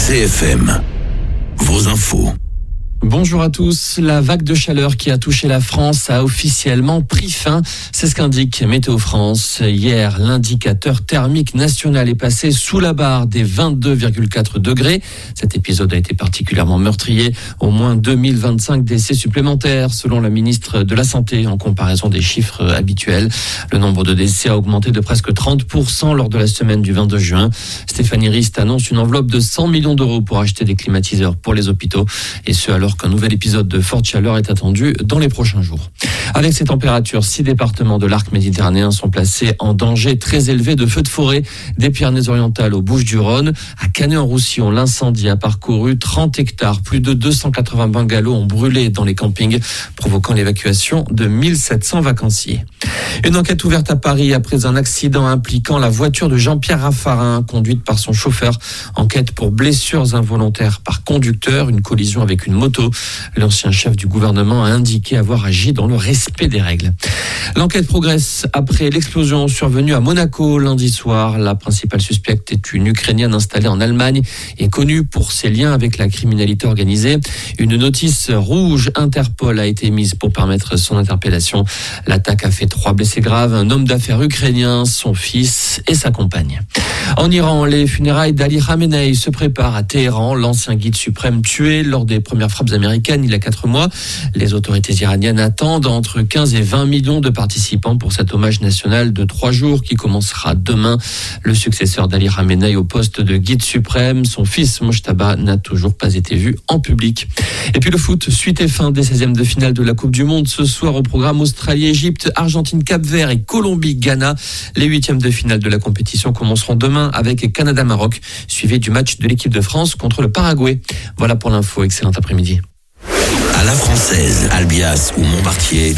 CFM, vos infos. Bonjour à tous. La vague de chaleur qui a touché la France a officiellement pris fin. C'est ce qu'indique Météo France. Hier, l'indicateur thermique national est passé sous la barre des 22,4 degrés. Cet épisode a été particulièrement meurtrier. Au moins 2025 décès supplémentaires, selon la ministre de la Santé, en comparaison des chiffres habituels. Le nombre de décès a augmenté de presque 30% lors de la semaine du 22 juin. Stéphanie Rist annonce une enveloppe de 100 millions d'euros pour acheter des climatiseurs pour les hôpitaux. Et ce, alors qu'un nouvel épisode de forte chaleur est attendu dans les prochains jours. Avec ces températures, 6 départements de l'arc méditerranéen sont placés en danger très élevé de feux de forêt, des Pyrénées-Orientales aux Bouches-du-Rhône. À Canet-en-Roussillon, l'incendie a parcouru 30 hectares. Plus de 280 bungalows ont brûlé dans les campings, provoquant l'évacuation de 1700 vacanciers. Une enquête ouverte à Paris après un accident impliquant la voiture de Jean-Pierre Raffarin, conduite par son chauffeur. Enquête pour blessures involontaires par conducteur, une collision avec une moto. L'ancien chef du gouvernement a indiqué avoir agi dans le respect des règles. L'enquête progresse après l'explosion survenue à Monaco lundi soir. La principale suspecte est une Ukrainienne installée en Allemagne et connue pour ses liens avec la criminalité organisée. Une notice rouge Interpol a été mise pour permettre son interpellation. L'attaque a fait 3 blessés graves, un homme d'affaires ukrainien, son fils et sa compagne. En Iran, les funérailles d'Ali Khamenei se préparent à Téhéran. L'ancien guide suprême tué lors des premières frappes américaines il y a 4 mois. Les autorités iraniennes attendent entre 15 et 20 millions de participants pour cet hommage national de 3 jours qui commencera demain. Le successeur d'Ali Khamenei au poste de guide suprême, son fils Mojtaba, n'a toujours pas été vu en public. Et puis le foot, suite et fin des 16e de finale de la Coupe du Monde. Ce soir au programme Australie-Égypte, Argentine-Cap-Vert et Colombie-Ghana. Les 8e de finale de la compétition commenceront demain avec Canada-Maroc, suivi du match de l'équipe de France contre le Paraguay. Voilà pour l'info, excellent après-midi. À la Française, Albias ou Montmartier,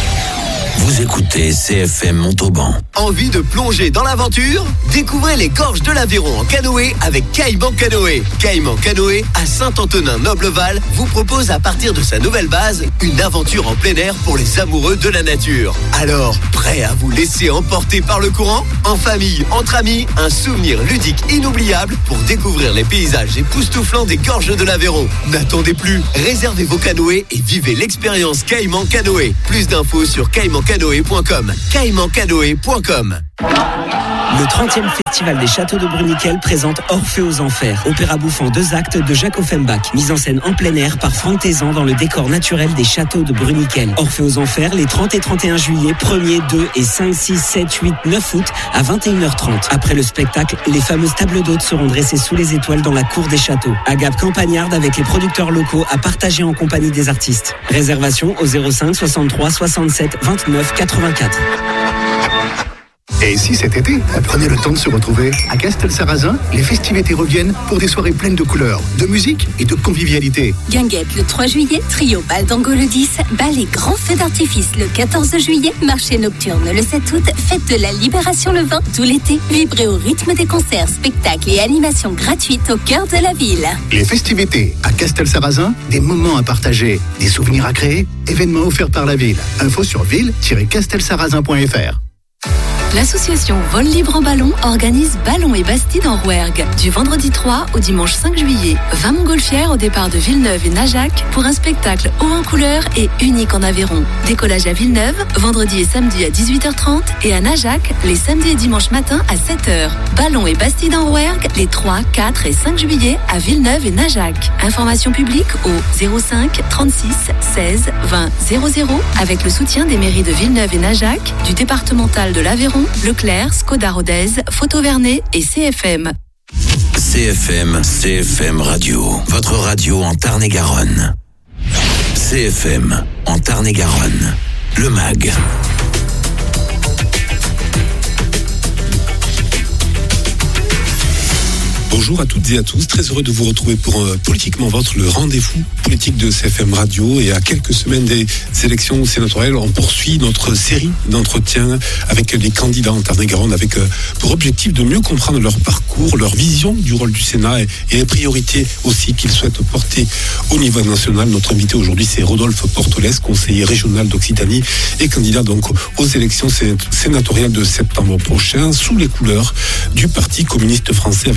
vous écoutez CFM Montauban. Envie de plonger dans l'aventure? Découvrez les gorges de l'Aveyron en canoë avec Caïman Canoë. Caïman Canoë à Saint-Antonin-Nobleval vous propose à partir de sa nouvelle base une aventure en plein air pour les amoureux de la nature. Alors, prêt à vous laisser emporter par le courant? En famille, entre amis, un souvenir ludique inoubliable pour découvrir les paysages époustouflants des gorges de l'Aveyron. N'attendez plus, réservez vos canoës et vivez l'expérience Caïman Canoë. Plus d'infos sur caimancanoë.com. caimancanoë.com. Le 30e Festival des Châteaux de Bruniquel présente Orphée aux Enfers, opéra bouffant 2 actes de Jacques Offenbach, mise en scène en plein air par Franck Tézan dans le décor naturel des Châteaux de Bruniquel. Orphée aux Enfers les 30 et 31 juillet, 1er, 2 et 5, 6, 7, 8, 9 août à 21h30. Après le spectacle, les fameuses tables d'hôtes seront dressées sous les étoiles dans la cour des châteaux. Agap campagnarde avec les producteurs locaux à partager en compagnie des artistes. Réservation au 05 63 67 29 84. Et si cet été, prenez le temps de se retrouver à Castel-Sarrazin, les festivités reviennent pour des soirées pleines de couleurs, de musique et de convivialité. Guinguette le 3 juillet, trio bal d'Ango le 10, bal et grand feu d'artifice le 14 juillet, marché nocturne le 7 août, fête de la Libération le 20, tout l'été, vibrez au rythme des concerts, spectacles et animations gratuites au cœur de la ville. Les festivités à Castel-Sarrazin, des moments à partager, des souvenirs à créer, événements offerts par la ville. Info sur ville-castelsarrazin.fr. L'association Vol Libre en Ballon organise Ballon et Bastide en Rouergue du vendredi 3 au dimanche 5 juillet. 20 montgolfières au départ de Villeneuve et Najac pour un spectacle haut en couleur et unique en Aveyron. Décollage à Villeneuve, vendredi et samedi à 18h30 et à Najac, les samedis et dimanches matin à 7h. Ballon et Bastide en Rouergue les 3, 4 et 5 juillet à Villeneuve et Najac. Information publique au 05 36 16 20 00 avec le soutien des mairies de Villeneuve et Najac, du départemental de l'Aveyron, Leclerc, Skoda Rodez, Photo Vernet et CFM. CFM Radio, votre radio en Tarn-et-Garonne. CFM en Tarn-et-Garonne, le MAG. Bonjour à toutes et à tous, très heureux de vous retrouver pour Politiquement Votre, le rendez-vous politique de CFM Radio. Et à quelques semaines des élections sénatoriales, on poursuit notre série d'entretiens avec les candidats en Tarn-et-Garonne, avec pour objectif de mieux comprendre leur parcours, leur vision du rôle du Sénat et les priorités aussi qu'ils souhaitent porter au niveau national. Notre invité aujourd'hui, c'est Rodolphe Portolès, conseiller régional d'Occitanie et candidat donc aux élections sénatoriales de septembre prochain, sous les couleurs du Parti communiste français. Avec lui,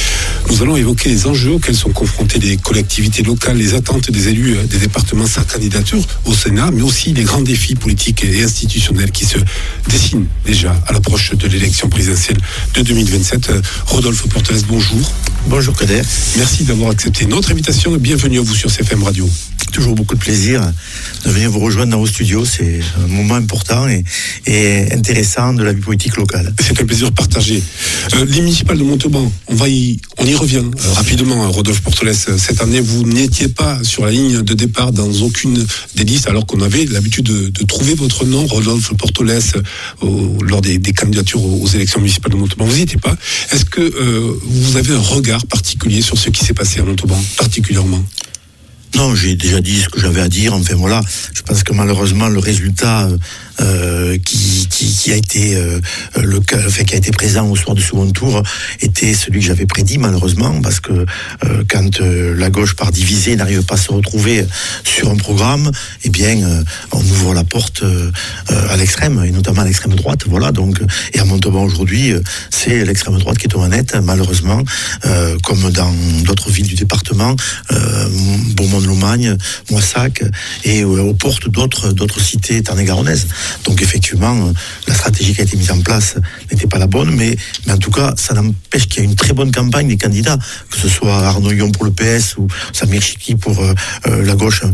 Nous allons évoquer les enjeux auxquels sont confrontées les collectivités locales, les attentes des élus des départements sans candidature au Sénat, mais aussi les grands défis politiques et institutionnels qui se dessinent déjà à l'approche de l'élection présidentielle de 2027. Rodolphe Portales, bonjour. Bonjour Kader. Merci d'avoir accepté notre invitation et bienvenue à vous sur CFM Radio. Toujours beaucoup de plaisir de venir vous rejoindre dans vos studios. C'est un moment important et intéressant de la vie politique locale. C'est un plaisir partagé. Les municipales de Montauban, on y revient rapidement. Rodolphe Portales, cette année, vous n'étiez pas sur la ligne de départ dans aucune des listes, alors qu'on avait l'habitude de trouver votre nom, Rodolphe Portales, lors des candidatures aux élections municipales de Montauban. Vous n'y étiez pas. Est-ce que vous avez un regard particulier sur ce qui s'est passé à Montauban, particulièrement ? Non, j'ai déjà dit ce que j'avais à dire. Enfin voilà, je pense que malheureusement le résultat qui a été qui a été présent au soir du second tour était celui que j'avais prédit, malheureusement, parce que quand la gauche part divisée n'arrive pas à se retrouver sur un programme, eh bien on ouvre la porte à l'extrême, et notamment à l'extrême droite. Voilà, donc, et à Montauban aujourd'hui, c'est l'extrême droite qui est aux manettes, malheureusement, comme dans d'autres villes du département, Beaumont-de-Lomagne, Moissac, et aux portes d'autres cités tarn-et-garonnaises. Donc effectivement, la stratégie qui a été mise en place n'était pas la bonne, mais en tout cas, ça n'empêche qu'il y a une très bonne campagne des candidats, que ce soit Arnaud Yon pour le PS ou Samir Chiki pour la gauche,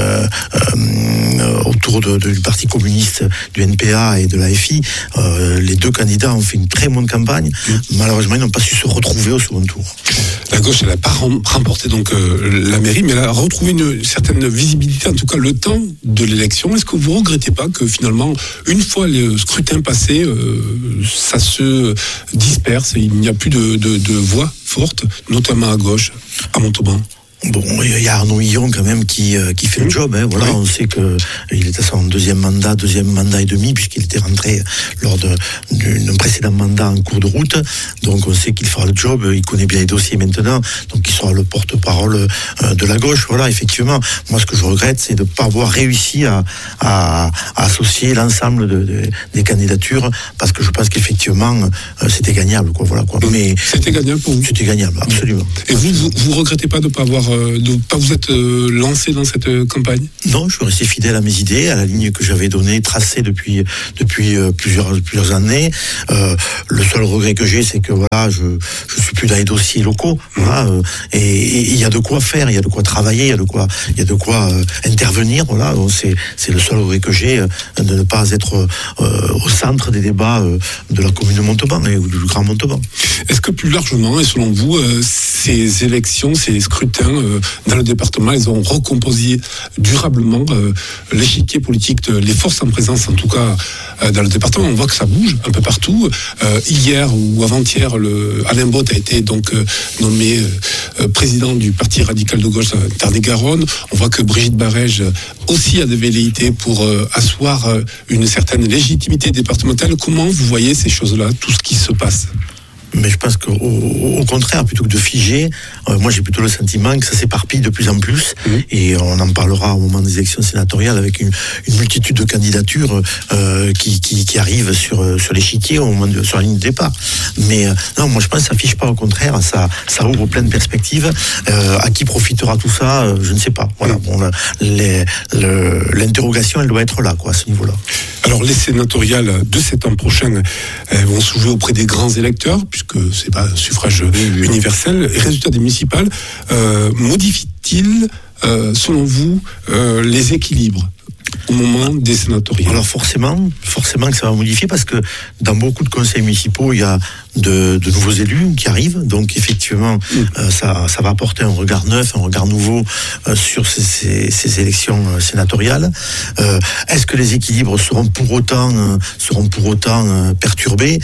autour du Parti communiste, du NPA et de la FI. Les deux candidats ont fait une très bonne campagne. Malheureusement, ils n'ont pas su se retrouver au second tour. La gauche, elle n'a pas remporté donc la mairie, mais elle a retrouvé une certaine visibilité, en tout cas le temps de l'élection. Est-ce que vous ne regrettez pas que finalement, une fois le scrutin passé, ça se disperse et il n'y a plus de voix fortes, notamment à gauche, à Montauban? Bon, il y a Arnaud Yon quand même qui fait le job. Voilà, oui. On sait que il est à son deuxième mandat et demi, puisqu'il était rentré lors d'un précédent mandat en cours de route. Donc on sait qu'il fera le job. Il connaît bien les dossiers maintenant, donc il sera le porte-parole de la gauche. Voilà, effectivement. Moi, ce que je regrette, c'est de ne pas avoir réussi à associer l'ensemble des candidatures, parce que je pense qu'effectivement c'était gagnable. Voilà, quoi. Mais c'était gagnable pour vous? C'était gagnable, absolument. Et vous regrettez pas de ne pas vous être lancé dans cette campagne? Non, je suis resté fidèle à mes idées, à la ligne que j'avais donnée, tracée depuis plusieurs années. Le seul regret que j'ai, c'est que voilà, je suis plus dans les dossiers locaux. Voilà, et il y a de quoi faire, il y a de quoi travailler, il y a de quoi intervenir. Voilà, c'est le seul regret que j'ai, de ne pas être au centre des débats de la commune de Montauban ou du Grand Montauban. Est-ce que plus largement, et selon vous, ces élections, ces scrutins dans le département, ils ont recomposé durablement l'échiquier politique, les forces en présence, en tout cas dans le département? On voit que ça bouge un peu partout. Hier ou avant-hier, Alain Botte a été donc nommé président du Parti radical de gauche Tarn-et-Garonne. On voit que Brigitte Barège aussi a des velléités pour asseoir une certaine légitimité départementale. Comment vous voyez ces choses-là, tout ce qui se passe? Mais je pense qu'au contraire, plutôt que de figer, moi j'ai plutôt le sentiment que ça s'éparpille de plus en plus, et on en parlera au moment des élections sénatoriales avec une multitude de candidatures qui arrivent sur l'échiquier au moment sur la ligne de départ. Mais non, moi je pense que ça fiche pas, au contraire, ça ouvre plein de perspectives. À qui profitera tout ça, je ne sais pas. Voilà, bon, l'interrogation, elle doit être là, quoi, à ce niveau-là. Alors les sénatoriales de septembre prochain vont se jouer auprès des grands électeurs, puisque c'est pas un suffrage universel. Et résultat des municipales, modifie-t-il, selon vous, les équilibres au moment des sénatoriales? Alors forcément que ça va modifier, parce que dans beaucoup de conseils municipaux, il y a de nouveaux élus qui arrivent, donc effectivement ça va apporter un regard neuf, un regard nouveau sur ces élections sénatoriales. Est-ce que les équilibres seront pour autant perturbés?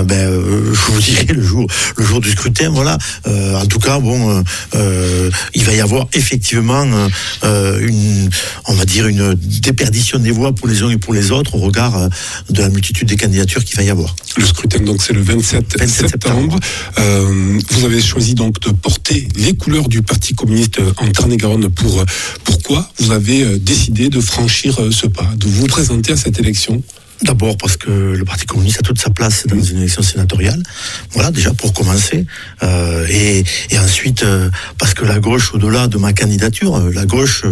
Je vous dirai le jour du scrutin. Voilà. En tout cas, il va y avoir effectivement une déperdition des voix pour les uns et pour les autres au regard de la multitude des candidatures qu'il va y avoir. Le scrutin, donc, c'est le 27 septembre. Vous avez choisi donc de porter les couleurs du Parti communiste en Tarn-et-Garonne. Pourquoi vous avez décidé de franchir ce pas, de vous présenter à cette élection? D'abord parce que le Parti communiste a toute sa place dans une élection sénatoriale. Voilà, déjà pour commencer. Et ensuite, parce que la gauche, au-delà de ma candidature, la gauche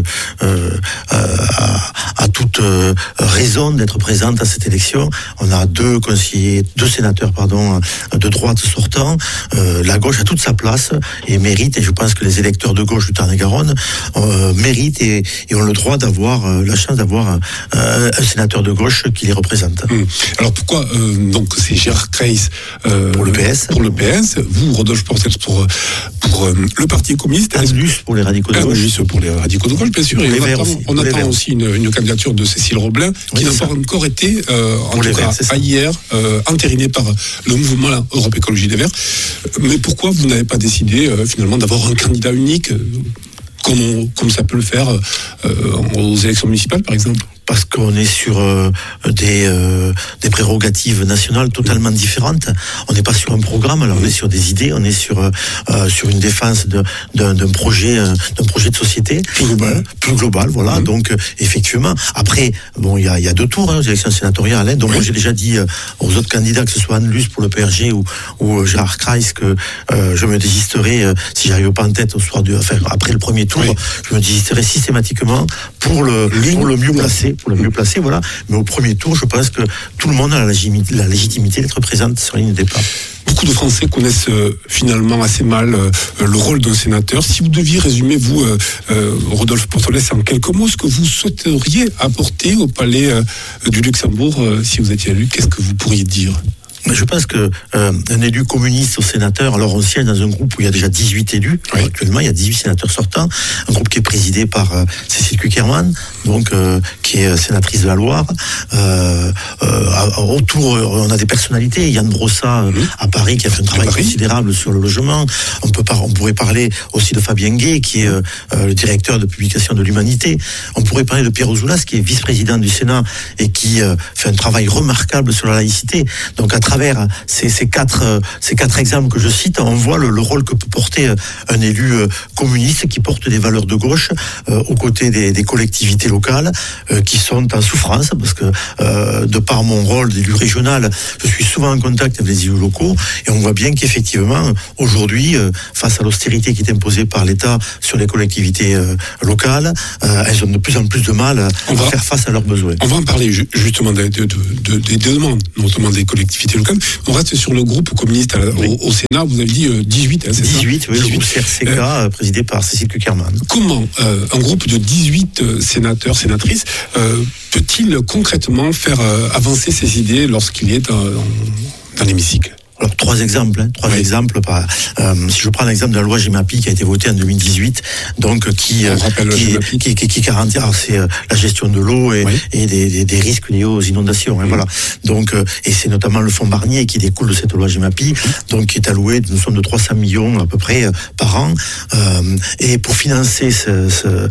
a toute raison d'être présente à cette élection. On a deux sénateurs, de droite sortants. La gauche a toute sa place et mérite, et je pense que les électeurs de gauche du Tarn-et-Garonne méritent et ont le droit d'avoir la chance d'avoir un sénateur de gauche qui les représente. Alors pourquoi donc c'est Gérard Kreis pour le PS, vous Rodolphe Portel pour le Parti communiste, Angelus pour les radicaux de gauche, pour les radicaux de gauche bien sûr, et on attend aussi une candidature de Cécile Roblin qui n'a pas encore été en tout cas hier entérinée par le mouvement Europe Écologie des Verts. Mais pourquoi vous n'avez pas décidé finalement d'avoir un candidat unique comme ça peut le faire aux élections municipales par exemple? Parce qu'on est sur des prérogatives nationales totalement différentes. On n'est pas sur un programme, alors on est sur des idées, on est sur une défense d'un projet de société plus global, voilà. Donc effectivement, après bon, il y a deux tours aux élections sénatoriales. Donc moi j'ai déjà dit aux autres candidats, que ce soit Anne-Luce pour le PRG ou Gérard Kreis, que je me désisterai si j'arrive pas en tête après le premier tour, je me désisterai systématiquement pour le mieux placé. Pour le mieux placé, voilà. Mais au premier tour, je pense que tout le monde a la légitimité d'être présente sur la ligne de départ. Beaucoup de Français connaissent finalement assez mal le rôle d'un sénateur. Si vous deviez résumer, vous, Rodolphe Portel, en quelques mots, ce que vous souhaiteriez apporter au Palais du Luxembourg si vous étiez élu, qu'est-ce que vous pourriez dire ? Je pense que un élu communiste au sénateur, alors on siège dans un groupe où il y a déjà 18 élus. Oui. Actuellement, il y a 18 sénateurs sortants. Un groupe qui est présidé par Cécile Cukierman, donc qui est sénatrice de la Loire. Autour, on a des personnalités. Yann Brossa à Paris qui a fait un travail considérable sur le logement. On pourrait parler aussi de Fabien Gay, qui est le directeur de publication de l'Humanité. On pourrait parler de Pierre Ouzoulas, qui est vice-président du Sénat et qui fait un travail remarquable sur la laïcité. Donc à travers ces quatre exemples que je cite, on voit le rôle que peut porter un élu communiste qui porte des valeurs de gauche aux côtés des collectivités locales qui sont en souffrance, parce que de par mon rôle d'élu régional, je suis souvent en contact avec les élus locaux et on voit bien qu'effectivement aujourd'hui, face à l'austérité qui est imposée par l'État sur les collectivités locales, elles ont de plus en plus de mal à faire face à leurs besoins. On va en parler justement des demandes, notamment des collectivités locales. On reste sur le groupe communiste au Sénat. Vous avez dit 18, c'est 18, ça ? Oui, 18, le groupe CRCK, présidé par Cécile Cukierman. Comment un groupe de 18 sénateurs, sénatrices, peut-il concrètement faire avancer ses idées lorsqu'il est dans l'hémicycle ? Alors, trois exemples. Si je prends l'exemple de la loi GEMAPI qui a été votée en 2018, donc qui garantit, c'est la gestion de l'eau et des risques liés aux inondations. Voilà. Donc, et c'est notamment le fonds Barnier qui découle de cette loi GEMAPI, donc qui est alloué d'une somme de 300 millions à peu près par an. Et pour financer ce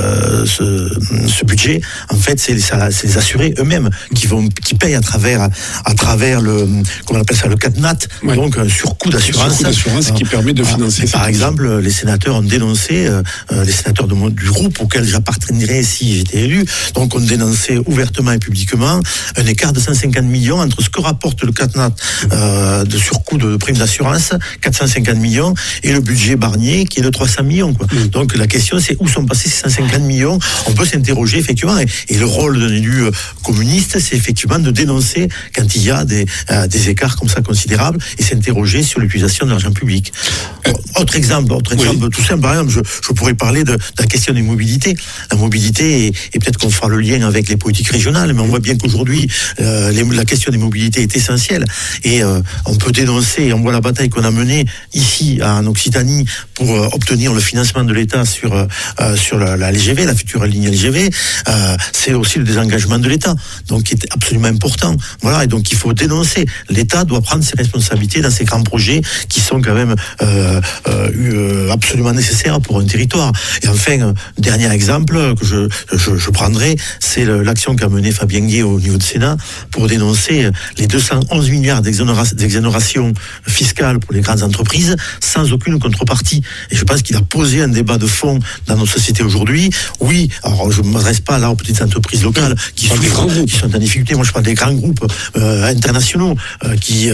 budget, en fait, c'est les assurés eux-mêmes qui payent à travers le, comment on appelle ça, le CatNat. Donc un surcoût d'assurance qui permet de financer. Par exemple, les sénateurs ont dénoncé, les sénateurs du groupe auquel j'appartiendrais si j'étais élu, donc ont dénoncé ouvertement et publiquement un écart de 150 millions entre ce que rapporte le CatNat de surcoût de primes d'assurance, 450 millions, et le budget Barnier qui est de 300 millions. Donc la question c'est où sont passés ces 150 millions. On peut s'interroger effectivement, et le rôle d'un élu communiste, c'est effectivement de dénoncer quand il y a des écarts comme ça considérables et s'interroger sur l'utilisation de l'argent public. Autre exemple tout simple, par exemple, je pourrais parler de la question des mobilités. La mobilité, et peut-être qu'on fera le lien avec les politiques régionales, mais on voit bien qu'aujourd'hui, la question des mobilités est essentielle. Et on peut dénoncer, et on voit la bataille qu'on a menée ici, en Occitanie, pour obtenir le financement de l'État sur la LGV, la future ligne LGV. C'est aussi le désengagement de l'État, donc qui est absolument important. Voilà, et donc il faut dénoncer. L'État doit prendre ses responsabilités responsabilité dans ces grands projets qui sont quand même absolument nécessaires pour un territoire. Et enfin, dernier exemple que je prendrai, c'est l'action qu'a menée Fabien Gay au niveau du Sénat pour dénoncer les 211 milliards d'exonération fiscale pour les grandes entreprises sans aucune contrepartie. Et je pense qu'il a posé un débat de fond dans notre société aujourd'hui. Oui, alors je ne m'adresse pas là aux petites entreprises locales qui sont en difficulté. Moi, je parle des grands groupes internationaux qui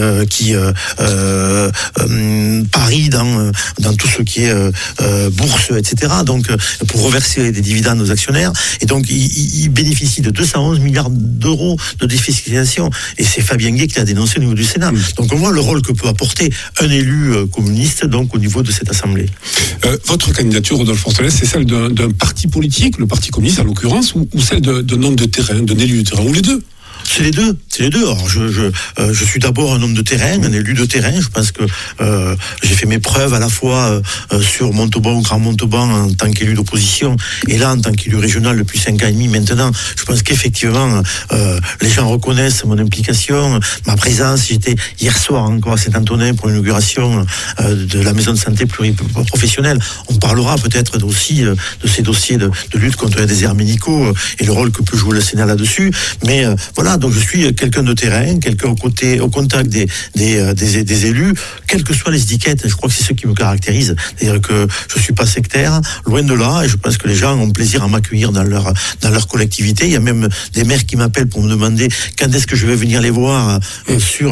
parient dans tout ce qui est bourse, etc. Donc, pour reverser des dividendes aux actionnaires. Et donc, ils bénéficient de 211 milliards d'euros de défiscalisation. Et c'est Fabien Gay qui l'a dénoncé au niveau du Sénat. Donc, on voit le rôle que peut apporter un élu communiste, donc, au niveau de cette Assemblée. Votre candidature, Rodolphe Orsolès, c'est celle d'un parti politique, le Parti communiste en l'occurrence, ou celle d'un homme de terrain, d'un élu de terrain, ou les deux? C'est les deux. Alors, je suis d'abord un homme de terrain, un élu de terrain. Je pense que j'ai fait mes preuves à la fois sur Montauban ou Grand Montauban en tant qu'élu d'opposition, et là en tant qu'élu régional depuis 5 ans et demi maintenant. Je pense qu'effectivement les gens reconnaissent mon implication, ma présence. J'étais hier soir encore à Saint-Antonin pour l'inauguration de la maison de santé pluriprofessionnelle. On parlera peut-être aussi de ces dossiers de lutte contre les déserts médicaux et le rôle que peut jouer le Sénat là-dessus. Mais voilà. Donc je suis quelqu'un de terrain, quelqu'un au contact des élus, quelles que soient les étiquettes. Je crois que c'est ce qui me caractérise. C'est-à-dire que je suis pas sectaire, loin de là, et je pense que les gens ont plaisir à m'accueillir dans leur collectivité. Il y a même des maires qui m'appellent pour me demander quand est-ce que je vais venir les voir sur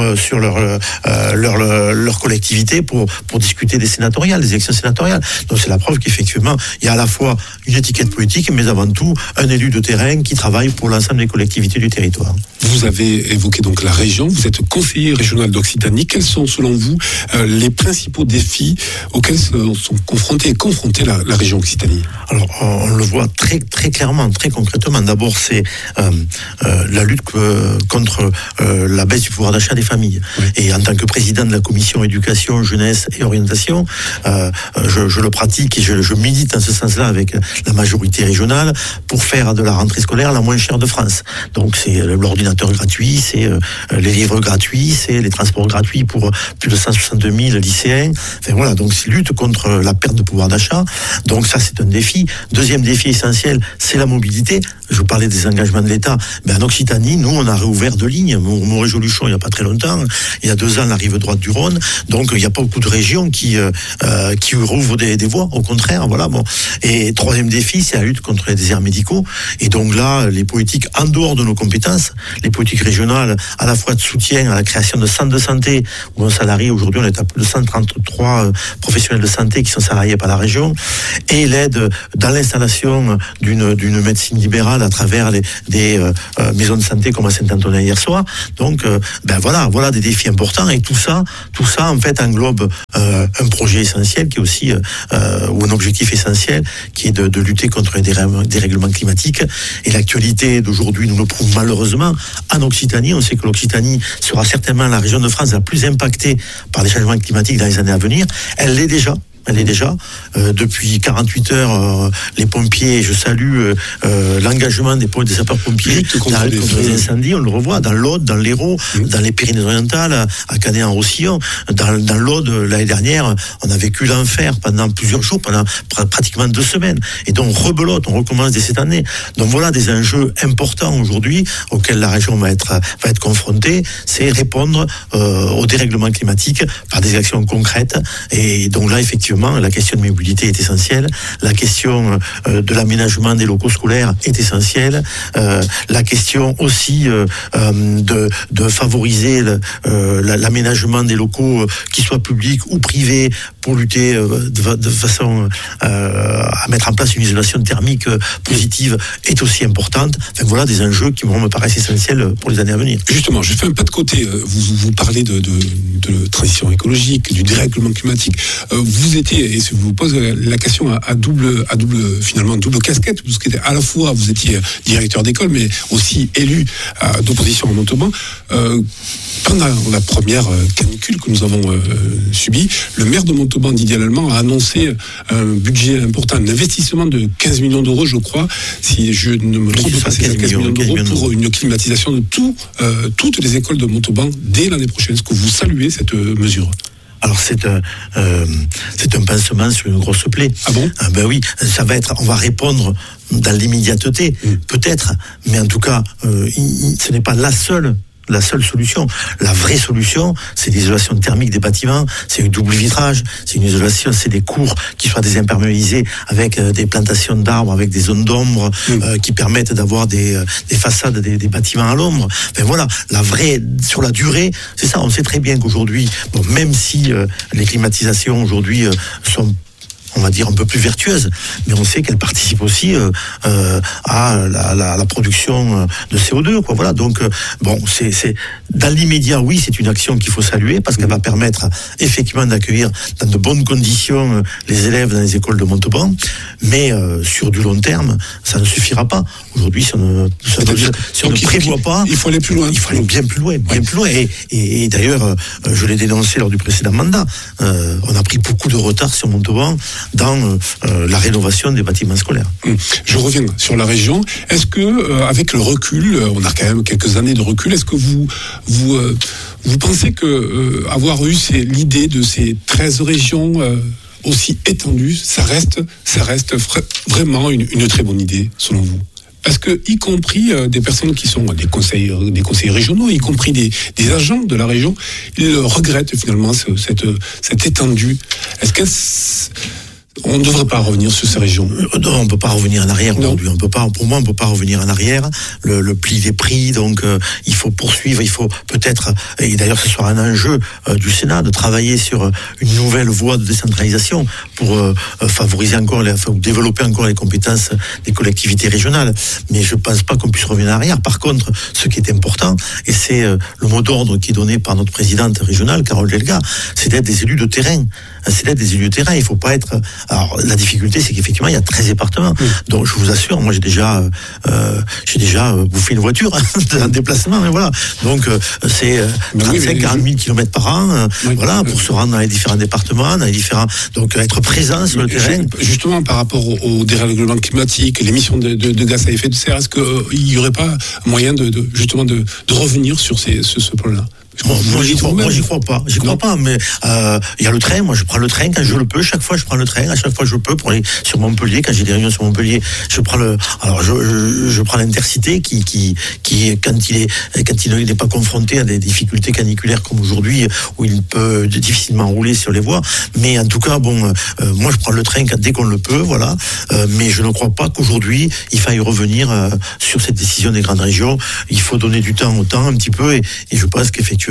leur collectivité pour discuter des sénatoriales, des élections sénatoriales. Donc c'est la preuve qu'effectivement, il y a à la fois une étiquette politique, mais avant tout un élu de terrain qui travaille pour l'ensemble des collectivités du territoire. Vous avez évoqué donc la région, vous êtes conseiller régional d'Occitanie. Quels sont selon vous les principaux défis auxquels sont confrontée la région Occitanie? Alors on le voit très très clairement, très concrètement. D'abord c'est la lutte contre la baisse du pouvoir d'achat des familles. Oui. Et en tant que président de la commission éducation, jeunesse et orientation, je le pratique et je milite en ce sens-là avec la majorité régionale pour faire de la rentrée scolaire la moins chère de France. Donc c'est l'ordinateur gratuit, c'est les livres gratuits, c'est les transports gratuits pour plus de 162 000 lycéens. Enfin voilà, donc c'est lutte contre la perte de pouvoir d'achat. Donc ça c'est un défi. Deuxième défi essentiel, c'est la mobilité. Je vous parlais des engagements de l'État. En Occitanie, nous on a réouvert 2 lignes. Montréjoluchon il n'y a pas très longtemps. Il y a 2 ans la rive droite du Rhône. Donc il n'y a pas beaucoup de régions qui rouvrent des voies. Au contraire, voilà. Bon. Et troisième défi, c'est la lutte contre les déserts médicaux. Et donc là, les politiques en dehors de nos compétences, les politiques régionales, à la fois de soutien à la création de centres de santé, où on salarie, aujourd'hui on est à plus de 133 professionnels de santé qui sont salariés par la région, et l'aide dans l'installation d'une médecine libérale à travers des maisons de santé comme à Saint-Antonin hier soir. Donc voilà des défis importants, et tout ça en fait englobe un projet essentiel qui est aussi ou un objectif essentiel qui est de lutter contre les dérèglements climatiques. Et l'actualité d'aujourd'hui nous le prouve malheureusement. En Occitanie, on sait que l'Occitanie sera certainement la région de France la plus impactée par les changements climatiques dans les années à venir. Elle l'est déjà. Depuis 48 heures, les pompiers, je salue l'engagement des sapeurs-pompiers dans la lutte contre les incendies. On le revoit dans l'Aude, dans l'Hérault, dans les Pyrénées-Orientales, à Canet-en-Roussillon. Dans l'Aude, l'année dernière, on a vécu l'enfer pendant plusieurs jours, pendant pratiquement 2 semaines. Et donc, rebelote, on recommence dès cette année. Donc voilà des enjeux importants aujourd'hui auxquels la région va être confrontée. C'est répondre au dérèglement climatique par des actions concrètes. Et donc là, effectivement, la question de mobilité est essentielle, la question de l'aménagement des locaux scolaires est essentielle, la question aussi de favoriser l'aménagement des locaux, qu'ils soient publics ou privés, pour lutter de façon à mettre en place une isolation thermique positive est aussi importante. Enfin, voilà des enjeux qui me paraissent essentiels pour les années à venir. Justement, je fais un pas de côté. Vous parlez de transition écologique, du dérèglement climatique. Vous société, et je vous pose la question à double casquette, parce que à la fois vous étiez directeur d'école, mais aussi élu d'opposition à Montauban. Pendant la première canicule que nous avons subie, le maire de Montauban, Didier Lallemand, a annoncé un budget important, un investissement de 15 millions d'euros, je crois, si je ne me trompe pas, c'est 15 millions d'euros pour une climatisation de toutes les écoles de Montauban dès l'année prochaine. Est-ce que vous saluez cette mesure ? Alors c'est un pansement sur une grosse plaie. Ah bon ? Ben oui, on va répondre dans l'immédiateté, peut-être, mais en tout cas, ce n'est pas la seule solution. La vraie solution, c'est l'isolation thermique des bâtiments, c'est un double vitrage, c'est une isolation, c'est des cours qui soient désimperméabilisés avec des plantations d'arbres, avec des zones d'ombre qui permettent d'avoir des façades des bâtiments à l'ombre. Ben voilà, la vraie, sur la durée, c'est ça. On sait très bien qu'aujourd'hui, même si les climatisations aujourd'hui sont, on va dire, un peu plus vertueuse, mais on sait qu'elle participe aussi à la production de CO2, quoi. Voilà. Donc, c'est dans l'immédiat, oui, c'est une action qu'il faut saluer parce qu'elle va permettre effectivement d'accueillir dans de bonnes conditions les élèves dans les écoles de Montauban, mais sur du long terme, ça ne suffira pas. Aujourd'hui, si on ne prévoit pas, il faut aller plus loin. Il faut aller bien plus loin, bien plus loin. Et d'ailleurs, je l'ai dénoncé lors du précédent mandat. On a pris beaucoup de retard sur Montauban dans la rénovation des bâtiments scolaires. Je reviens sur la région. Est-ce que, avec le recul, on a quand même quelques années de recul, est-ce que vous pensez que avoir eu l'idée de ces 13 régions aussi étendues, ça reste vraiment une très bonne idée, selon vous ? Parce que, y compris des personnes qui sont des conseillers régionaux, y compris des agents de la région, ils regrettent finalement cette étendue. Est-ce que on ne devrait pas revenir sur ces régions? Non, on ne peut pas revenir en arrière aujourd'hui. Pour moi, on ne peut pas revenir en arrière. Le pli est pris, donc il faut poursuivre, il faut peut-être, et d'ailleurs ce sera un enjeu du Sénat, de travailler sur une nouvelle voie de décentralisation pour favoriser encore, développer encore les compétences des collectivités régionales. Mais je ne pense pas qu'on puisse revenir en arrière. Par contre, ce qui est important, et c'est le mot d'ordre qui est donné par notre présidente régionale, Carole Delga, c'est d'être des élus de terrain. C'est d'être des élus de terrain. Il ne faut pas être... Alors, la difficulté, c'est qu'effectivement, il y a 13 départements. Donc, je vous assure, moi, j'ai déjà bouffé une voiture en déplacement, et voilà. Donc, c'est 35-40 000 km par an, voilà, pour se rendre dans les différents départements, donc, être présent sur le terrain. Justement, par rapport au dérèglement climatique, l'émission de gaz à effet de serre, est-ce qu'il n'y aurait pas moyen de revenir sur ce plan-là? Moi, j'y crois pas. J'y crois pas, mais il y a le train. Moi, je prends le train quand je le peux. Chaque fois, je prends le train. À chaque fois, je peux pour aller sur Montpellier. Quand j'ai des réunions sur Montpellier, je prends je prends l'Intercité qui quand il n'est pas confronté à des difficultés caniculaires comme aujourd'hui, où il peut difficilement rouler sur les voies. Mais en tout cas, moi, je prends le train dès qu'on le peut, voilà. Mais je ne crois pas qu'aujourd'hui, il faille revenir sur cette décision des grandes régions. Il faut donner du temps au temps un petit peu, et je pense qu'effectivement,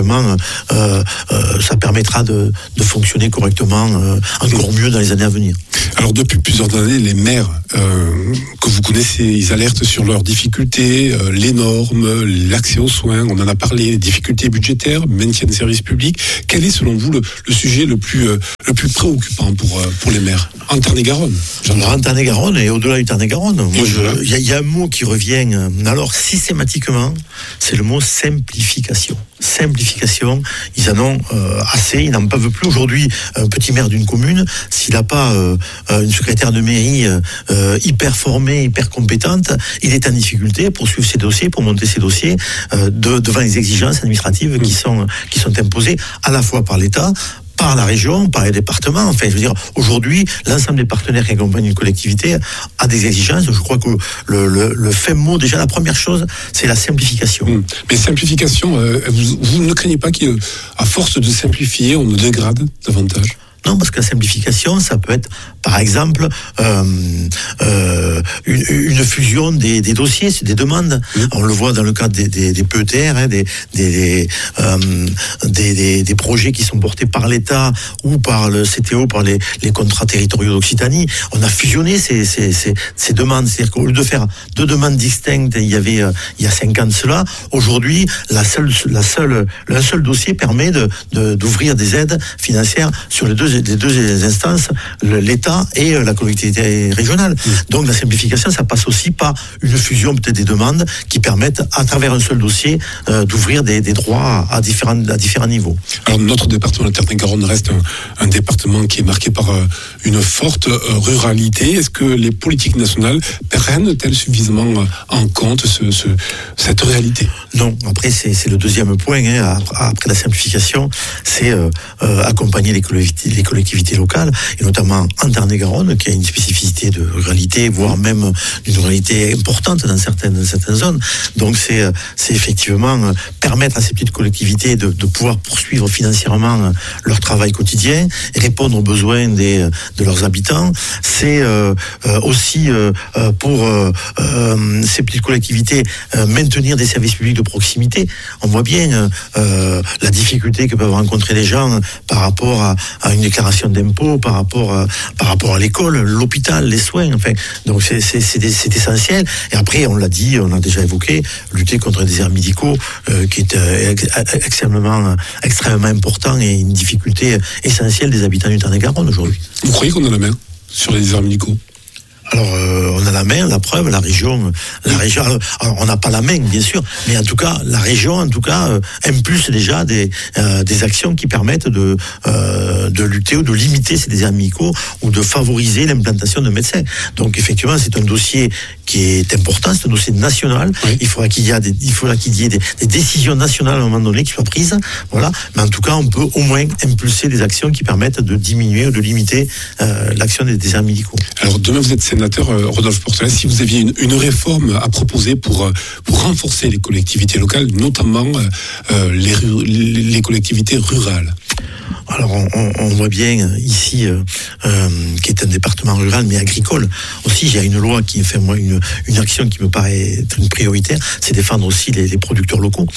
ça permettra de fonctionner correctement, encore mieux dans les années à venir. Alors depuis plusieurs années, les maires que vous connaissez, ils alertent sur leurs difficultés, les normes, l'accès aux soins, on en a parlé, les difficultés budgétaires, maintien des services publics. Quel est selon vous le sujet le plus préoccupant pour les maires en Tarn-et-Garonne? En Tarn-et-Garonne et au-delà du Tarn-et-Garonne, il y a un mot qui revient alors systématiquement, c'est le mot simplification. Simplification, ils en ont assez, ils n'en peuvent plus. Aujourd'hui, un petit maire d'une commune, s'il n'a pas une secrétaire de mairie hyper formée, hyper compétente, il est en difficulté pour suivre ses dossiers, pour monter ses dossiers devant les exigences administratives qui sont imposées à la fois par l'État, par la région, par les départements. Enfin, je veux dire, aujourd'hui, l'ensemble des partenaires qui accompagnent une collectivité a des exigences. Je crois que le fait mot, déjà, la première chose, c'est la simplification. Mais simplification, vous ne craignez pas qu'à force de simplifier, on nous dégrade davantage? Non, parce que la simplification, ça peut être, par exemple, une fusion des dossiers, c'est des demandes. On le voit dans le cadre des PETR, des projets qui sont portés par l'État ou par le CTO, par les contrats territoriaux d'Occitanie. On a fusionné ces demandes. C'est-à-dire qu'au lieu de faire deux demandes distinctes, il y a 5 ans de cela, aujourd'hui, un seul dossier permet d'ouvrir des aides financières sur les deux deux instances, l'État et la collectivité régionale. Donc la simplification, ça passe aussi par une fusion peut-être des demandes qui permettent, à travers un seul dossier, d'ouvrir des droits à différents niveaux. Alors notre département, le Tarn-et-Garonne, reste un département qui est marqué par une forte ruralité. Est-ce que les politiques nationales prennent-elles suffisamment en compte cette réalité? Non, après c'est le deuxième point, après la simplification, c'est accompagner les collectivités locales, et notamment en Tarn-et-Garonne, qui a une spécificité de ruralité, voire même d'une ruralité importante dans certaines zones. Donc c'est effectivement permettre à ces petites collectivités de pouvoir poursuivre financièrement leur travail quotidien et répondre aux besoins de leurs habitants. C'est aussi pour ces petites collectivités maintenir des services publics de proximité. On voit bien la difficulté que peuvent rencontrer les gens par rapport à une déclaration d'impôt, par rapport à l'école, l'hôpital, les soins. Enfin, donc c'est essentiel. Et après, on l'a dit, on l'a déjà évoqué, lutter contre les déserts médicaux, qui est extrêmement important et une difficulté essentielle des habitants du Tarn-et-Garonne aujourd'hui. Vous croyez qu'on a la main sur les déserts médicaux? Alors, on a la main, la preuve, la région. Alors, on n'a pas la main, bien sûr, mais en tout cas, la région, impulse déjà des actions qui permettent de lutter ou de limiter ces déserts médicaux ou de favoriser l'implantation de médecins. Donc, effectivement, c'est un dossier qui est important, c'est un dossier national. Oui. Il faudra qu'il y ait des décisions nationales à un moment donné qui soient prises. Voilà. Mais en tout cas, on peut au moins impulser des actions qui permettent de diminuer ou de limiter l'action des déserts médicaux. Alors, demain, vous êtes sénateur Rodolphe Portelès, si vous aviez une réforme à proposer pour renforcer les collectivités locales, notamment les collectivités rurales. Alors on voit bien ici, qui est un département rural mais agricole. Aussi, il y a une loi qui fait moi une action qui me paraît être une prioritaire, c'est défendre aussi les producteurs locaux,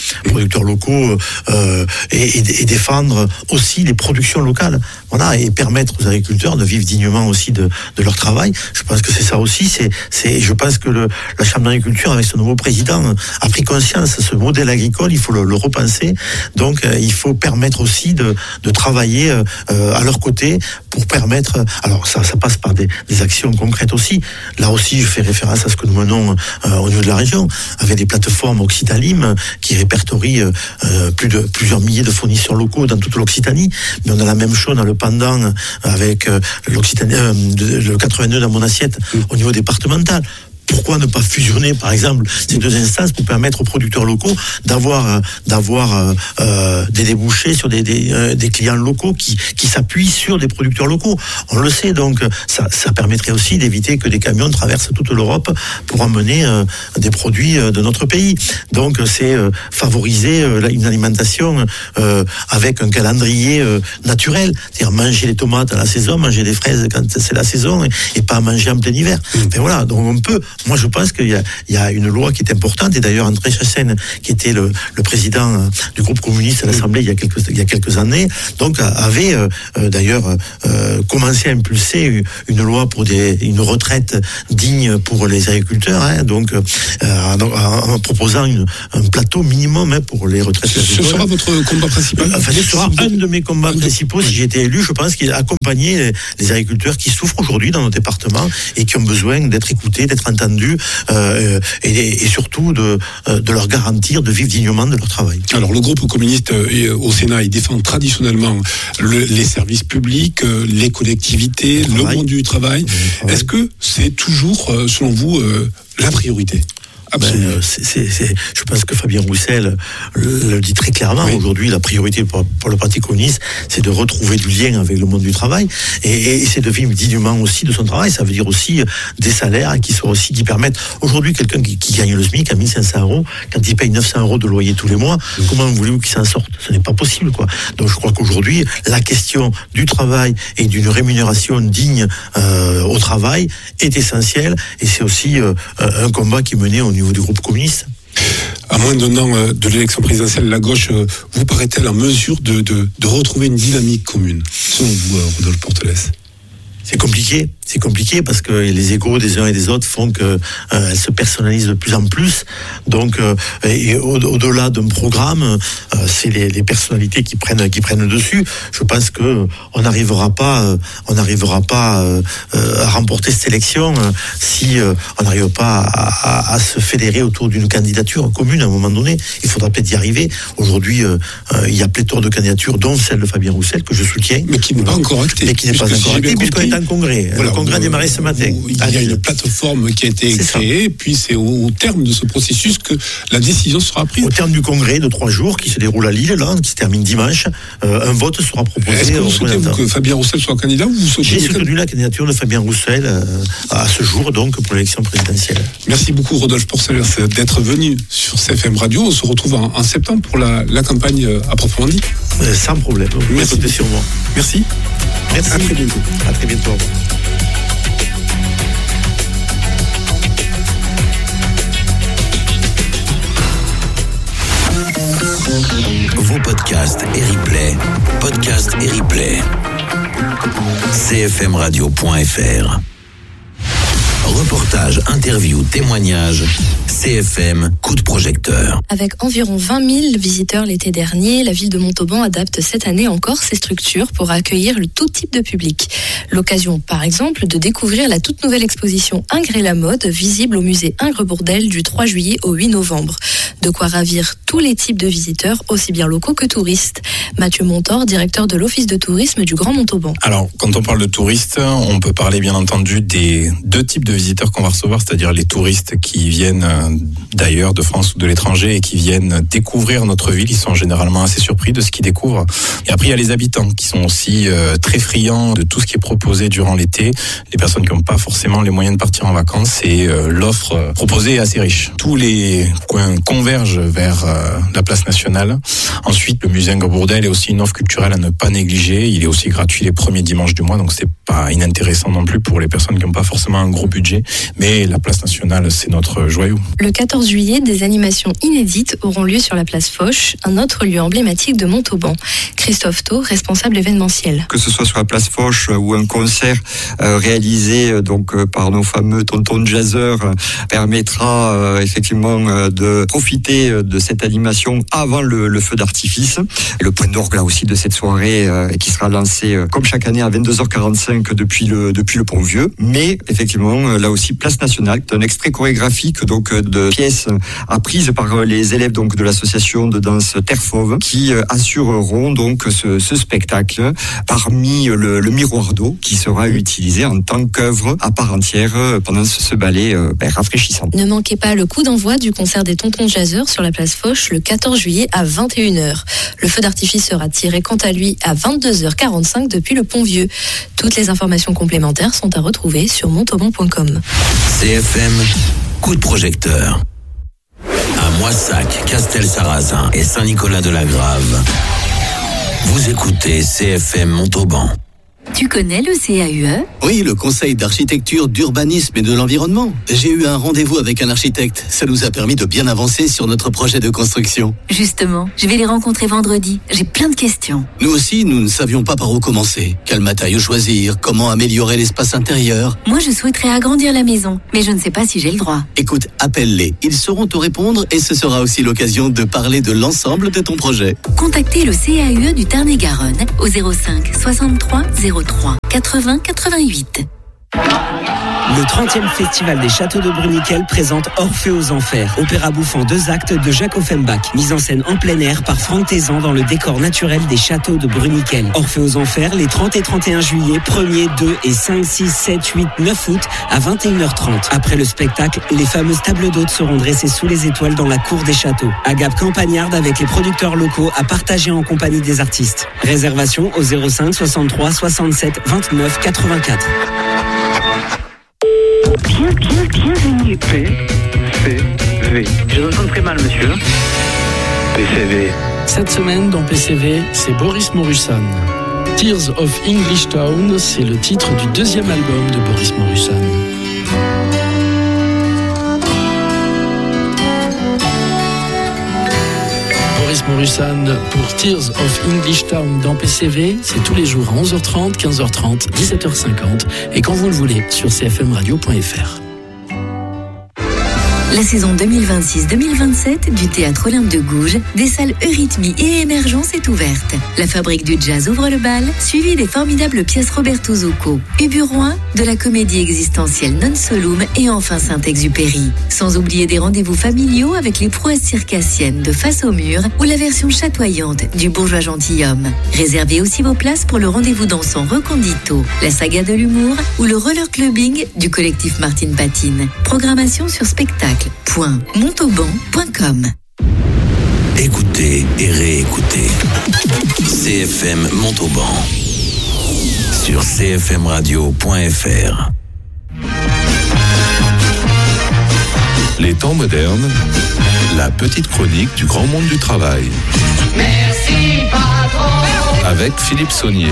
et défendre aussi les productions locales. Voilà, et permettre aux agriculteurs de vivre dignement aussi de leur travail. Je pense que c'est ça aussi. Je pense que la Chambre d'agriculture, avec son nouveau président, a pris conscience de ce modèle agricole. Il faut le repenser. Donc, il faut permettre aussi de travailler à leur côté pour permettre. Alors, ça passe par des actions concrètes aussi. Là aussi, je fais référence à ce que nous menons au niveau de la région, avec des plateformes Occitalim qui répertorient plusieurs milliers de fournisseurs locaux dans toute l'Occitanie. Mais on a la même chose dans le pendant avec l'Occitanie, le 82 dans mon assiette au niveau départemental. Pourquoi ne pas fusionner, par exemple, ces deux instances pour permettre aux producteurs locaux d'avoir des débouchés sur des clients locaux qui s'appuient sur des producteurs locaux. On le sait, donc ça permettrait aussi d'éviter que des camions traversent toute l'Europe pour emmener des produits de notre pays. Donc c'est favoriser une alimentation avec un calendrier naturel, c'est-à-dire manger les tomates à la saison, manger des fraises quand c'est la saison et pas manger en plein hiver. Et voilà, donc on peut. Moi, je pense qu'il y a une loi qui est importante, et d'ailleurs André Chassaigne, qui était le président du groupe communiste à l'Assemblée il y a quelques années, donc avait d'ailleurs commencé à impulser une loi pour une retraite digne pour les agriculteurs, donc en proposant un plateau minimum pour les retraites. Ce sera votre combat principal? Enfin, ce sera un de mes combats principaux si j'ai été élu. Je pense qu'il accompagner les agriculteurs qui souffrent aujourd'hui dans nos départements et qui ont besoin d'être écoutés, d'être entendus, et surtout de leur garantir de vivre dignement de leur travail. Alors le groupe communiste au Sénat, il défend traditionnellement les services publics, les collectivités, le monde du travail. Est-ce que c'est toujours, selon vous, la priorité? Je pense que Fabien Roussel le dit très clairement. Oui. Aujourd'hui, la priorité pour le Parti communiste, c'est de retrouver du lien avec le monde du travail et c'est de vivre dignement aussi de son travail. Ça veut dire aussi des salaires qui permettent. Aujourd'hui, quelqu'un qui gagne le SMIC à 1 500 €, quand il paye 900 € de loyer tous les mois, comment voulez-vous qu'il s'en sorte? Ce n'est pas possible, quoi. Donc, je crois qu'aujourd'hui, la question du travail et d'une rémunération digne au travail est essentielle, et c'est aussi un combat qui est mené au niveau du groupe communiste. À moins d'un an de l'élection présidentielle, la gauche vous paraît-elle en mesure de retrouver une dynamique commune, selon vous, Rodolphe Portelès? C'est compliqué. c'est compliqué parce que les égos des uns et des autres font que elles se personnalisent de plus en plus. Donc, et au-delà d'un programme, c'est les personnalités qui prennent le dessus. Je pense que on n'arrivera pas à remporter cette élection si on n'arrive pas à se fédérer autour d'une candidature commune à un moment donné. Il faudra peut-être y arriver. Aujourd'hui, il y a pléthore de candidatures, dont celle de Fabien Roussel, que je soutiens. Mais qui n'est pas encore actée. Mais qui n'est pas encore actée, puisqu'on est en congrès. Voilà, le congrès a démarré ce matin. Il y a une plateforme qui a été créée, et puis c'est au terme de ce processus que la décision sera prise. Au terme du congrès de 3 jours, qui se déroule à Lille, là, qui se termine dimanche, un vote sera proposé. Est-ce que vous souhaitez que Fabien Roussel soit candidat ou vous souhaitez... J'ai soutenu la candidature de Fabien Roussel à ce jour, donc, pour l'élection présidentielle. Merci beaucoup, Rodolphe Porcel, d'être venu sur CFM Radio. On se retrouve en septembre pour la campagne à proprement dit. Sans problème. Merci. Comptez sur moi. Merci. Merci. À très bientôt. À très bientôt. Vos podcasts et replays. Podcasts et replays. cfmradio.fr. Reportages, interviews, témoignages. CFM, coup de projecteur. Avec environ 20 000 visiteurs l'été dernier, la ville de Montauban adapte cette année encore ses structures pour accueillir tout type de public. L'occasion, par exemple, de découvrir la toute nouvelle exposition Ingres et la mode, visible au musée Ingres-Bourdelle du 3 juillet au 8 novembre. De quoi ravir tous les types de visiteurs, aussi bien locaux que touristes. Mathieu Montor, directeur de l'Office de tourisme du Grand Montauban. Alors, quand on parle de touristes, on peut parler bien entendu des 2 types de visiteurs qu'on va recevoir, c'est-à-dire les touristes qui viennent d'ailleurs, de France ou de l'étranger, et qui viennent découvrir notre ville. Ils sont généralement assez surpris de ce qu'ils découvrent. Et après, il y a les habitants qui sont aussi très friands de tout ce qui est proposé durant l'été. Les personnes qui n'ont pas forcément les moyens de partir en vacances, et l'offre proposée est assez riche. Tous les coins convergent vers la place nationale. Ensuite, le musée Ingres-Bourdelle est aussi une offre culturelle à ne pas négliger. Il est aussi gratuit les premiers dimanches du mois, donc c'est pas inintéressant non plus pour les personnes qui n'ont pas forcément un gros budget. Mais la place nationale, c'est notre joyau. Le 14 juillet, des animations inédites auront lieu sur la place Foch, un autre lieu emblématique de Montauban. Christophe Thau, responsable événementiel. Que ce soit sur la place Foch ou un concert réalisé par nos fameux tontons jazzeurs permettra effectivement de profiter de cette animation avant le feu d'artifice. Le point d'orgue là aussi de cette soirée qui sera lancé comme chaque année à 22h45 depuis le Pont Vieux. Mais effectivement là aussi place nationale, un extrait chorégraphique de pièces apprises par les élèves de l'association de danse Terre Fauve qui assureront ce spectacle parmi le miroir d'eau qui sera utilisé en tant qu'œuvre à part entière pendant ce ballet rafraîchissant. Ne manquez pas le coup d'envoi du concert des Tontons Jazzeurs sur la place Foch le 14 juillet à 21h. Le feu d'artifice sera tiré quant à lui à 22h45 depuis le Pont Vieux. Toutes les informations complémentaires sont à retrouver sur montauban.com. CFM, coup de projecteur. À Moissac, Castel-Sarrazin et Saint-Nicolas-de-la-Grave. Vous écoutez CFM Montauban. Tu connais le CAUE ? Oui, le Conseil d'architecture, d'urbanisme et de l'environnement. J'ai eu un rendez-vous avec un architecte. Ça nous a permis de bien avancer sur notre projet de construction. Justement, je vais les rencontrer vendredi. J'ai plein de questions. Nous aussi, nous ne savions pas par où commencer. Quel matériau choisir ? Comment améliorer l'espace intérieur ? Moi, je souhaiterais agrandir la maison, mais je ne sais pas si j'ai le droit. Écoute, appelle-les. Ils sauront te répondre et ce sera aussi l'occasion de parler de l'ensemble de ton projet. Contactez le CAUE du Tarn-et-Garonne au 05 63 03 80 88. Le 30e Festival des Châteaux de Bruniquel présente Orphée aux Enfers, opéra bouffant 2 actes de Jacques Offenbach, mise en scène en plein air par Franck Tézan dans le décor naturel des Châteaux de Bruniquel. Orphée aux Enfers les 30 et 31 juillet, 1er, 2 et 5, 6, 7, 8, 9 août à 21h30. Après le spectacle, les fameuses tables d'hôtes seront dressées sous les étoiles dans la cour des châteaux. Agape campagnarde avec les producteurs locaux à partager en compagnie des artistes. Réservation au 05 63 67 29 84. Bienvenue. PCV. Je m'entends très mal, monsieur. PCV. Cette semaine, dans PCV, c'est Boris Morusan. Tears of English Town, c'est le titre du 2e album de Boris Morusan. Boris Morussan pour Tears of English Town dans PCV. C'est tous les jours à 11h30, 15h30, 17h50 et quand vous le voulez sur cfmradio.fr. La saison 2026-2027 du Théâtre Olympe de Gouges, des salles Eurythmie et Émergence est ouverte. La Fabrique du Jazz ouvre le bal, suivi des formidables pièces Roberto Zucco, Uburoin, de la comédie existentielle Non Solum et enfin Saint-Exupéry. Sans oublier des rendez-vous familiaux avec les prouesses circassiennes de Face au mur ou la version chatoyante du Bourgeois gentilhomme. Réservez aussi vos places pour le rendez-vous dansant Recondito, la saga de l'humour ou le roller clubbing du collectif Martine Patine. Programmation sur spectacle.montauban.com. Écoutez et réécoutez CFM Montauban sur cfmradio.fr. Les temps modernes, la petite chronique du grand monde du travail. Merci patron. Avec Philippe Saunier.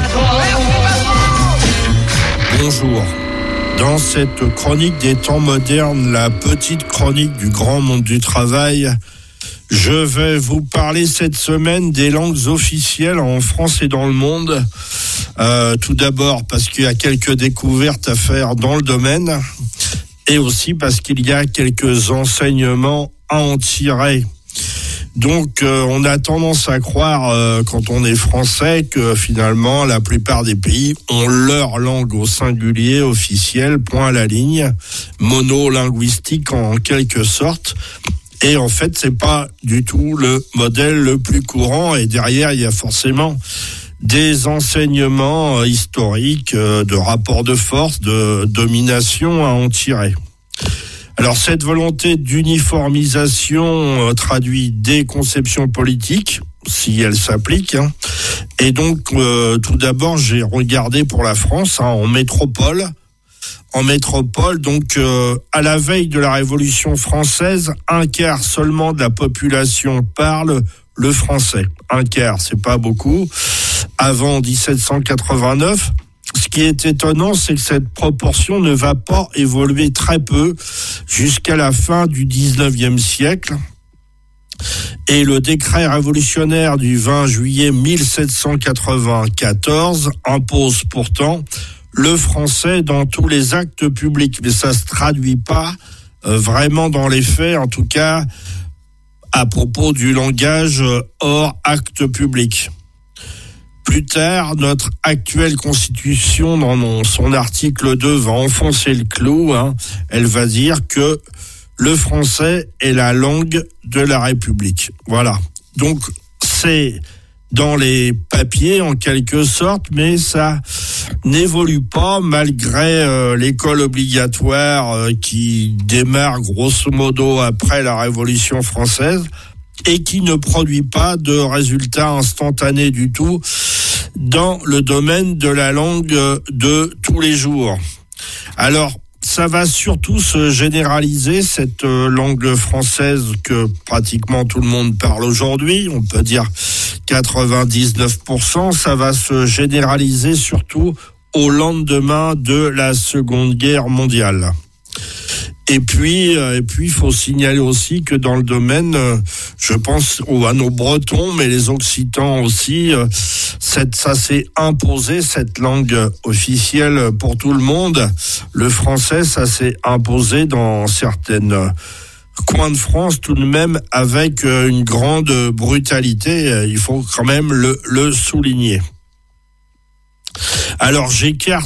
Bonjour. Dans cette chronique des temps modernes, la petite chronique du grand monde du travail, je vais vous parler cette semaine des langues officielles en France et dans le monde. Tout d'abord parce qu'il y a quelques découvertes à faire dans le domaine et aussi parce qu'il y a quelques enseignements à en tirer. Donc on a tendance à croire quand on est français que finalement la plupart des pays ont leur langue au singulier officielle, point à la ligne, monolinguistique en quelque sorte. Et en fait c'est pas du tout le modèle le plus courant et derrière il y a forcément des enseignements historiques, de rapports de force, de domination à en tirer. Alors cette volonté d'uniformisation traduit des conceptions politiques, si elles s'appliquent. Et donc tout d'abord j'ai regardé pour la France en métropole. En métropole, donc à la veille de la Révolution française, un quart seulement de la population parle le français. Un quart, c'est pas beaucoup. Avant 1789. Ce qui est étonnant, c'est que cette proportion ne va pas évoluer très peu jusqu'à la fin du 19e siècle. Et le décret révolutionnaire du 20 juillet 1794 impose pourtant le français dans tous les actes publics. Mais ça ne se traduit pas vraiment dans les faits, en tout cas à propos du langage hors acte public. Plus tard, notre actuelle constitution, dans son article 2, va enfoncer le clou. Elle va dire que le français est la langue de la République. Voilà. Donc, c'est dans les papiers, en quelque sorte, mais ça n'évolue pas malgré l'école obligatoire qui démarre grosso modo après la Révolution française et qui ne produit pas de résultats instantanés du tout dans le domaine de la langue de tous les jours. Alors, ça va surtout se généraliser, cette langue française que pratiquement tout le monde parle aujourd'hui, on peut dire 99%, ça va se généraliser surtout au lendemain de la Seconde Guerre mondiale. Et puis, il faut signaler aussi que dans le domaine, je pense à nos Bretons, mais les Occitans aussi, ça s'est imposé, cette langue officielle pour tout le monde. Le français, ça s'est imposé dans certaines coins de France, tout de même avec une grande brutalité. Il faut quand même le souligner. Alors j'écarte